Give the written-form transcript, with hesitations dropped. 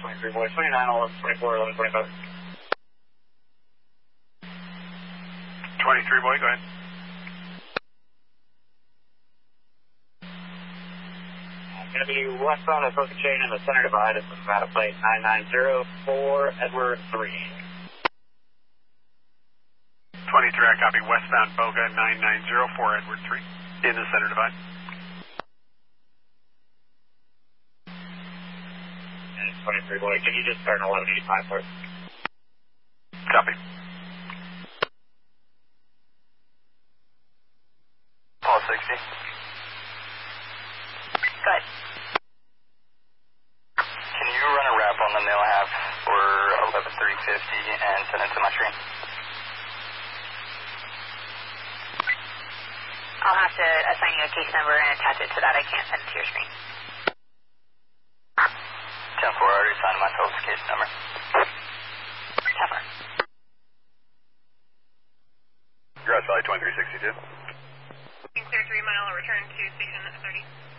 23 boy, 29, 11, 24, 11, 25. 23 boy, go ahead. Going to be westbound of Coca Chain in the center divide. It's Nevada plate 9904 Edward 3. 23, I copy westbound Boga 9904 Edward 3 in the center divide. And 23 boy, can you just start an 1185 for us? Copy. All 60. Good. Can you run a wrap on the mill half for 11350 and send it to my screen? I'll have to assign you a case number and attach it to that. I can't send it to your screen. 10-4, I already assigned myself a case number. 10-4. Grass Valley 2362. Clear 3 mile, return to station 30.